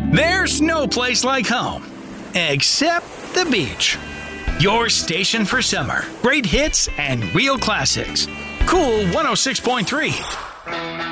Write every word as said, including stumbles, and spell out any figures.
There's no place like home, except the beach. Your station for summer. Great hits and real classics. Cool one oh six point three.